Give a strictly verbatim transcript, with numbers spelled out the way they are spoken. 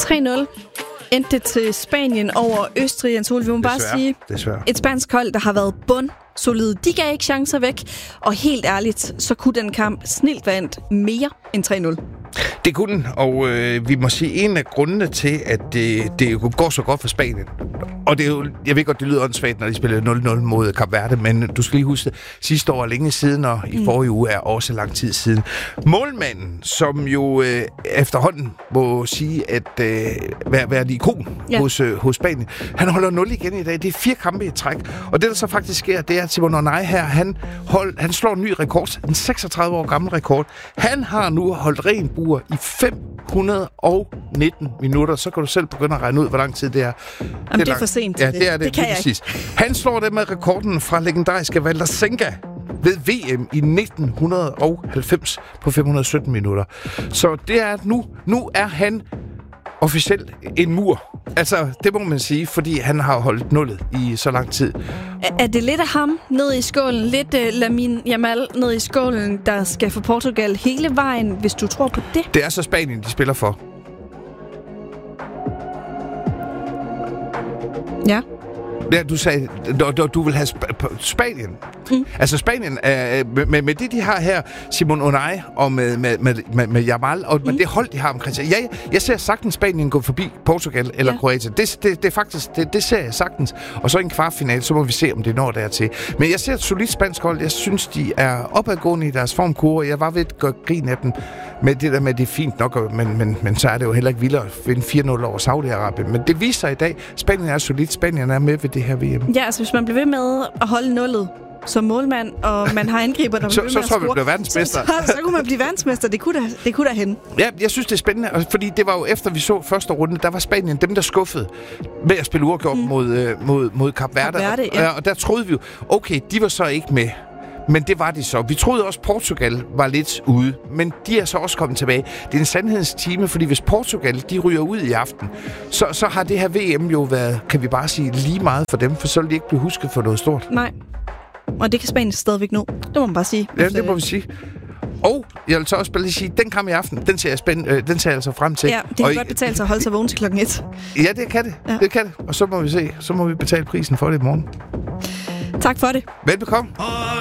tre nul endte det til Spanien over Østrig. Jens Ole, vi må bare sige, Desværre. et spansk hold, der har været bundsolid. De gav ikke chancer væk, og helt ærligt, så kunne den kamp snilt være endt mere end tre nul. Det kunne den, og øh, vi må sige, en af grundene til, at det, det går så godt for Spanien, og det er jo, jeg ved godt, det lyder åndssvagt, når de spillede nul nul mod Kap Verde, men du skal lige huske, sidste år er længe siden, og i mm. forrige uge er også lang tid siden. Målmanden, som jo øh, efterhånden må sige, at øh, være, være en ikon ja. hos, øh, hos Spanien, han holder nul igen i dag. Det er fire kampe i træk, og det, der så faktisk sker, det er, at Simon Onay her, han, hold, han slår en ny rekord, en seksogtredive år gammel rekord. Han har nu holdt ren bur i fem hundrede og nitten minutter. Så kan du selv begynde at regne ud, hvor lang tid det er. Jamen, det er, det er for sent. Ja, det er det. Det kan jeg præcis. Han slår det med rekorden fra legendariske Valder Senga ved V M i nitten halvfems på fem hundrede og sytten minutter. Så det er nu, nu er han officielt en mur. Altså, det må man sige, fordi han har holdt nullet i så lang tid. Er, er det lidt af ham ned i skålen, lidt uh, Lamine Yamal ned i skålen, der skal få Portugal hele vejen, hvis du tror på det? Det er så Spanien, de spiller for. Ja. Ja, du sagde, du, du vil have Sp- Spanien. Mm. Altså Spanien, øh, med, med det, de har her, Simon Onay og med, med, med, med, med Yamal, og mm. med det hold, de har omkring sig. Ja, jeg ser sagtens Spanien gå forbi Portugal eller ja. Kroatien. Det, det, det er faktisk, det, det ser jeg sagtens. Og så i en kvartfinale, så må vi se, om det når dertil. Men jeg ser et solidt spansk hold. Jeg synes, de er opadgående i deres formkurve. Jeg var ved at gøre grin af dem med det der med, det er fint nok, men, men, men så er det jo heller ikke vildere at vinde fire nul over Saudi-Arabien. Men det viser sig i dag, Spanien er solidt. Spanien er med ved det her V M. Ja, altså hvis man bliver ved med at holde nullet som målmand, og man har angriber, der så, bliver så med at tror vi, score, bliver verdensmester. Så, så, så kunne man blive verdensmester. Det kunne da, det kunne da hende. Ja, jeg synes, det er spændende, fordi det var jo efter, vi så første runde, der var Spanien dem, der skuffede med at spille uafgjort mm. mod, mod, mod Kap Verde. Kap Verde ja. og, og der troede vi jo, okay, de var så ikke med. Men det var de så. Vi troede også, Portugal var lidt ude, men de er så også kommet tilbage. Det er en sandhedens time, fordi hvis Portugal, de ryger ud i aften, så, så har det her V M jo været, kan vi bare sige, lige meget for dem, for så vil de ikke blive husket for noget stort. Nej. Og det kan Spanien stadigvæk nå. Det må man bare sige. Ja, det må vi sige. Og jeg vil så også bare lige sige, den kamp i aften, den ser jeg, spænd- øh, den ser jeg altså frem til. Ja, det kan og godt betale sig at holde sig vågen til klokken et. Ja, det kan det. Ja. Det kan det. Og så må vi se. Så må vi betale prisen for det i morgen. Tak for det. Velbekomme.